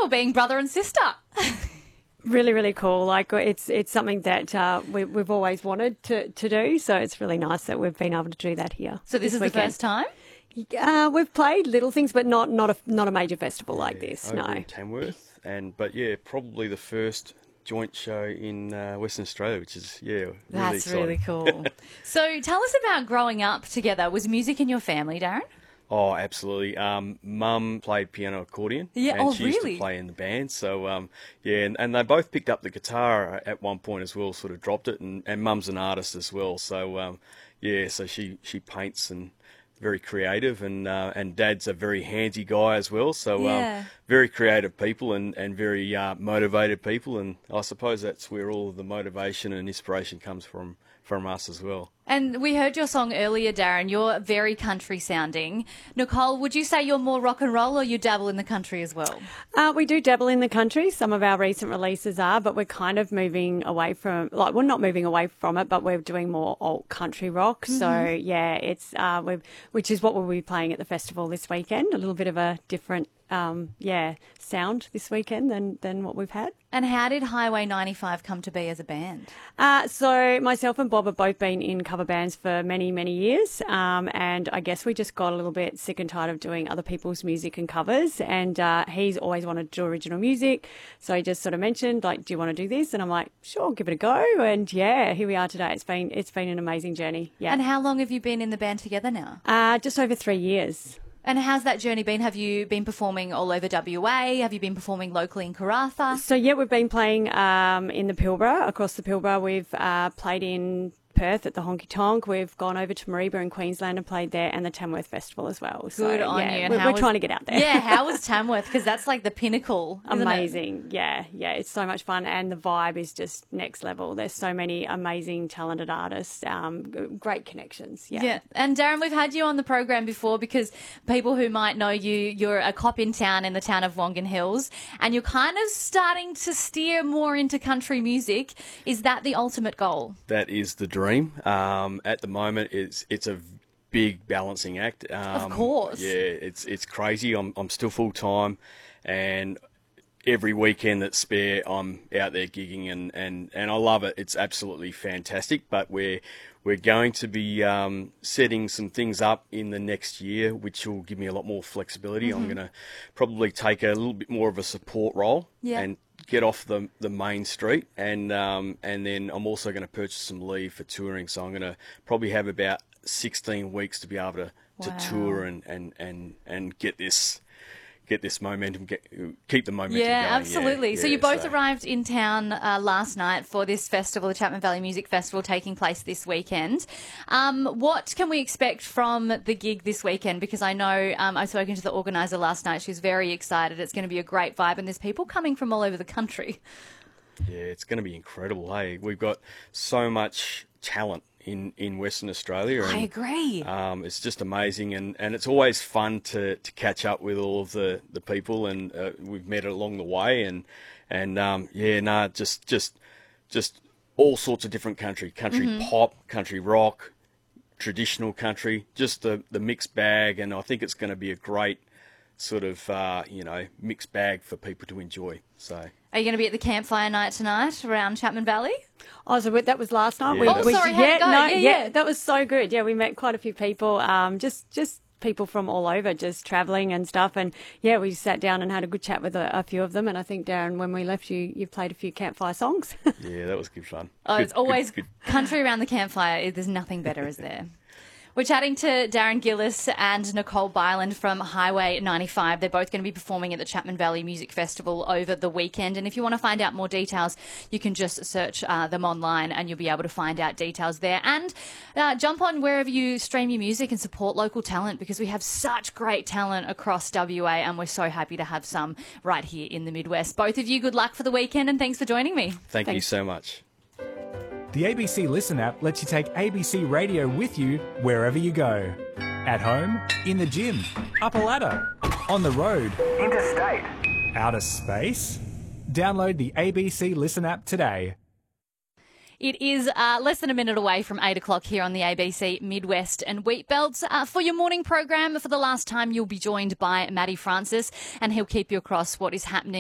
or being brother and sister? Really, really cool. Like it's something that we've always wanted to do. So it's really nice that we've been able to do that here. So this is weekend. the first time? We've played little things, but not a major festival like this. Over No. in Tamworth, but probably the first joint show in Western Australia, which is really That's exciting. really cool. So tell us about growing up together. Was music in your family, Darren? Oh, absolutely. Mum played piano accordion. Yeah, and she used really? to play in the band. So, and they both picked up the guitar at one point as well, sort of dropped it. And Mum's an artist as well. So, so she paints and very creative. And Dad's a very handsy guy as well. So, very creative people and very motivated people. And I suppose that's where all of the motivation and inspiration comes from us as well. And we heard your song earlier, Darren. You're very country sounding. Nicole, would you say you're more rock and roll or you dabble in the country as well? We do dabble in the country. Some of our recent releases are, but we're kind of moving away from, we're not moving away from it, but we're doing more alt country rock. Mm-hmm. So, it's, which is what we'll be playing at the festival this weekend. A little bit of a different, sound this weekend than what we've had. And how did Highway 95 come to be as a band? So myself and Bob have both been in cover bands for many, many years. And I guess we just got a little bit sick and tired of doing other people's music and covers. And he's always wanted to do original music. So he just sort of mentioned, do you want to do this? And I'm like, sure, give it a go. And here we are today. It's been an amazing journey. Yeah. And how long have you been in the band together now? Just over 3 years. And how's that journey been? Have you been performing all over WA? Have you been performing locally in Karratha? So, we've been playing in the Pilbara, across the Pilbara. We've played in Perth at the Honky Tonk. We've gone over to Mareeba in Queensland and played there, and the Tamworth Festival as well. Good on you. And we're trying to get out there. Yeah, how was Tamworth? Because that's like the pinnacle. Amazing. Yeah, it's so much fun, and the vibe is just next level. There's so many amazing, talented artists, great connections. Yeah. And Darren, we've had you on the program before because people who might know you're a cop in town in the town of Wongan Hills, and you're kind of starting to steer more into country music. Is that the ultimate goal? That is the dream. At the moment, it's a big balancing act. Of course. Yeah, it's crazy. I'm still full time, and every weekend that's spare, I'm out there gigging, and I love it. It's absolutely fantastic. But we're going to be setting some things up in the next year, which will give me a lot more flexibility. Mm-hmm. I'm going to probably take a little bit more of a support role and get off the main street, and then I'm also going to purchase some leave for touring. So I'm going to probably have about 16 weeks to be able to tour and get this momentum, keep the momentum going. Yeah, absolutely. So you both arrived in town last night for this festival, the Chapman Valley Music Festival, taking place this weekend. What can we expect from the gig this weekend? Because I know I've spoken to the organiser last night. She was very excited. It's going to be a great vibe, and there's people coming from all over the country. Yeah, it's going to be incredible. Hey, we've got so much talent in Western Australia. And, I agree. It's just amazing, and it's always fun to catch up with all of the people, and we've met along the way, just all sorts of different country pop, country rock, traditional country, just the mixed bag, and I think it's going to be a great sort of mixed bag for people to enjoy. So. Are you going to be at the campfire night tonight around Chapman Valley? Oh, so that was last night. Yeah, sorry, how'd it go? Yeah, that was so good. Yeah, we met quite a few people, just people from all over, just travelling and stuff. And yeah, we sat down and had a good chat with a few of them. And I think, Darren, when we left you played a few campfire songs. Yeah, that was good fun. Oh, it's always good. Country around the campfire. There's nothing better, is there? We're chatting to Darren Gillis and Nicole Byland from Highway 95. They're both going to be performing at the Chapman Valley Music Festival over the weekend. And if you want to find out more details, you can just search them online and you'll be able to find out details there. And jump on wherever you stream your music and support local talent, because we have such great talent across WA and we're so happy to have some right here in the Midwest. Both of you, good luck for the weekend and thanks for joining me. Thank you so much. The ABC Listen app lets you take ABC Radio with you wherever you go. At home, in the gym, up a ladder, on the road, interstate, outer space. Download the ABC Listen app today. It is less than a minute away from 8 o'clock here on the ABC Midwest and Wheatbelt. For your morning program, for the last time, you'll be joined by Matty Francis, and he'll keep you across what is happening